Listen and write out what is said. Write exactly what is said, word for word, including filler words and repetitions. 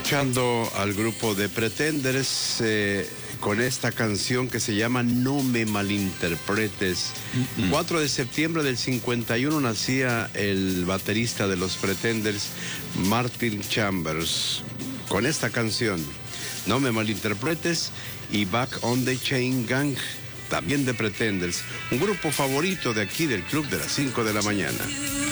Escuchando al grupo de Pretenders eh, con esta canción que se llama No me malinterpretes. Mm-hmm. cuatro de septiembre del cincuenta y uno nacía el baterista de los Pretenders, Martin Chambers, con esta canción, No me malinterpretes, y Back on the Chain Gang, también de Pretenders, un grupo favorito de aquí del Club de las cinco de la mañana.